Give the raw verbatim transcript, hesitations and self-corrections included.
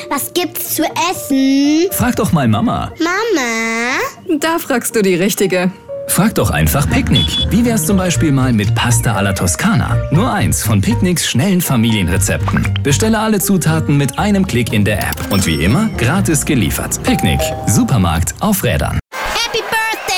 was gibt's zu essen? Frag doch mal Mama. Mama? Da fragst du die Richtige. Frag doch einfach Picknick. Wie wär's zum Beispiel mal mit Pasta alla Toskana? Nur eins von Picknicks schnellen Familienrezepten. Bestelle alle Zutaten mit einem Klick in der App. Und wie immer, gratis geliefert. Picknick. Supermarkt auf Rädern.